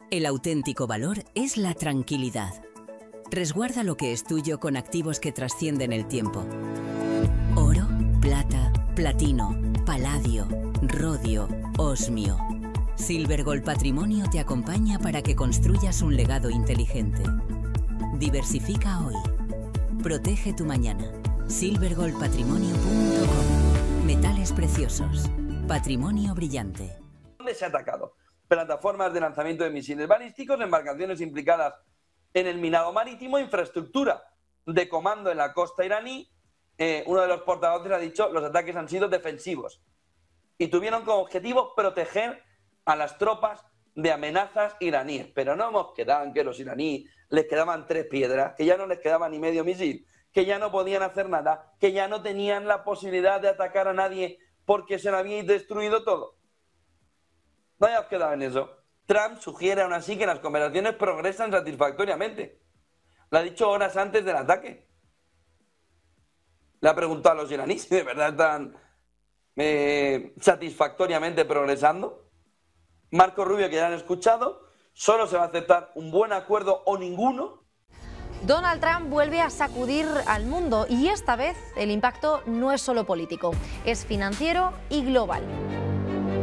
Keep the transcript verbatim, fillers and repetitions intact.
El auténtico valor es la tranquilidad. Resguarda lo que es tuyo con activos que trascienden el tiempo. Oro, plata, platino, paladio, rodio, osmio. Silver Gold Patrimonio te acompaña para que construyas un legado inteligente. Diversifica hoy. Protege tu mañana. silver gold patrimonio punto com. Metales preciosos. Patrimonio brillante. ¿Dónde se ha atacado? Plataformas de lanzamiento de misiles balísticos, embarcaciones implicadas en el minado marítimo, infraestructura de comando en la costa iraní. Eh, uno de los portavoces ha dicho los ataques han sido defensivos y tuvieron como objetivo proteger a las tropas de amenazas iraníes. Pero no hemos quedado en que los iraníes les quedaban tres piedras, que ya no les quedaba ni medio misil, que ya no podían hacer nada, que ya no tenían la posibilidad de atacar a nadie porque se lo habíais destruido todo. No hayamos quedado en eso. Trump sugiere aún así que las conversaciones progresan satisfactoriamente. Lo ha dicho horas antes del ataque. Le ha preguntado a los iraníes si de verdad están eh, satisfactoriamente progresando. Marco Rubio, que ya han escuchado, solo se va a aceptar un buen acuerdo o ninguno. Donald Trump vuelve a sacudir al mundo y esta vez el impacto no es solo político, es financiero y global.